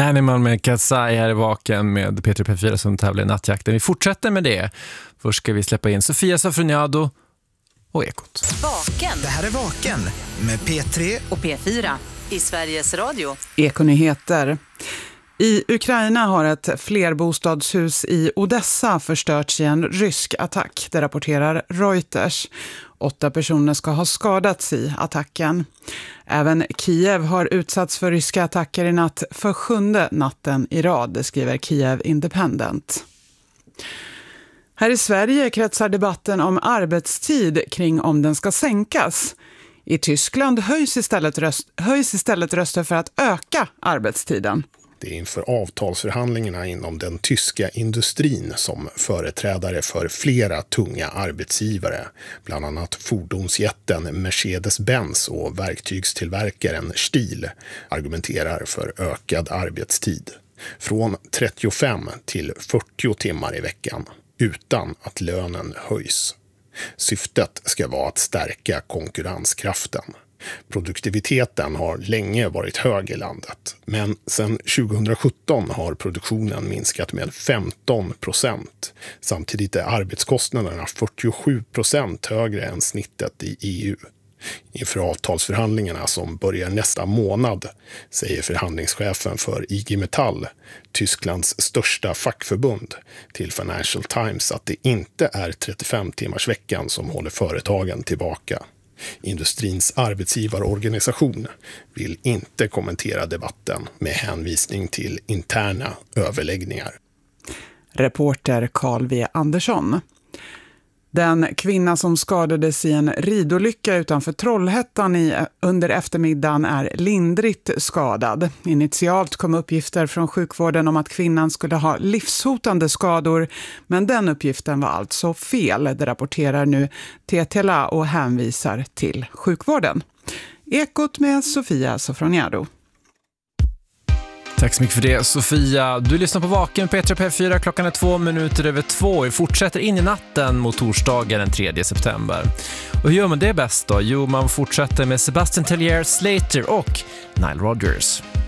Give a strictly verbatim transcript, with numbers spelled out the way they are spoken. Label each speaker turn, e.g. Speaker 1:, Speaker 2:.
Speaker 1: Animal med Katsai här i Vaken med Peter P fyra som tävlar i nattjakten. Vi fortsätter med det. Först ska vi släppa in Sofia Sofroniado och Ekot.
Speaker 2: Vaken.
Speaker 3: Det här är Vaken med P tre
Speaker 2: och P fyra i Sveriges Radio.
Speaker 4: Ekonyheter. I Ukraina har ett flerbostadshus i Odessa förstörts i en rysk attack, det rapporterar Reuters. Åtta personer ska ha skadats i attacken. Även Kiev har utsatts för ryska attacker i natt för sjunde natten i rad, det skriver Kiev Independent. Här i Sverige kretsar debatten om arbetstid kring om den ska sänkas. I Tyskland höjs istället, röst, höjs istället röster för att öka arbetstiden.
Speaker 5: Det är inför avtalsförhandlingarna inom den tyska industrin som företrädare för flera tunga arbetsgivare, bland annat fordonsjätten Mercedes-Benz och verktygstillverkaren Stihl, argumenterar för ökad arbetstid. Från trettiofem till fyrtio timmar i veckan, utan att lönen höjs. Syftet ska vara att stärka konkurrenskraften. Produktiviteten har länge varit hög i landet, men sedan tjugosjutton har produktionen minskat med femton procent. Samtidigt är arbetskostnaderna fyrtiosju procent högre än snittet i E U. Inför avtalsförhandlingarna som börjar nästa månad, säger förhandlingschefen för I G Metall, Tysklands största fackförbund, till Financial Times att det inte är trettiofem timmars veckan som håller företagen tillbaka. Industrins arbetsgivarorganisation vill inte kommentera debatten med hänvisning till interna överläggningar.
Speaker 4: Reporter Carl V. Andersson. Den kvinna som skadades i en ridolycka utanför Trollhättan i, under eftermiddagen är lindrigt skadad. Initialt kom uppgifter från sjukvården om att kvinnan skulle ha livshotande skador, men den uppgiften var alltså fel. Det rapporterar nu T T L A och hänvisar till sjukvården. Ekot med Sofia Sofroniado.
Speaker 1: Tack så mycket för det, Sofia. Du lyssnar på Vaken på P fyra. Klockan är två minuter över två. Vi fortsätter in i natten mot torsdagen den tredje september. Och hur gör man det bäst då? Jo, man fortsätter med Sebastian Tellier, Slater och Nile Rodgers.